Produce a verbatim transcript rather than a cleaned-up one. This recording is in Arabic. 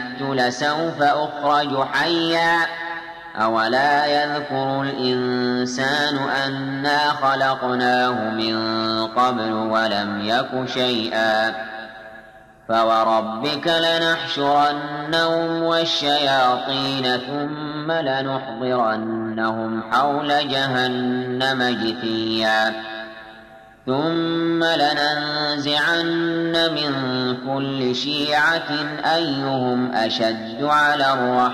مِتُّ لَسَوْفَ أُخْرَجُ حَيًّا أَوَلَا يَذْكُرُ الْإِنسَانُ أَنَّا خَلَقْنَاهُ مِن قَبْلُ وَلَمْ يَكُ شَيْئًا فَوَرَبِّكَ لَنَحْشُرَنَّهُمْ وَالشَّيَاطِينَ ثُمَّ لَنُحْضِرَنَّهُمْ حَوْلَ جَهَنَّمَ جِثِيًّا ثُمَّ لَنَنزِعَنَّ مِن كُلِّ شِيعَةٍ أَيُّهُمْ أَشَدُّ عَلَى الرَّحْمَنِ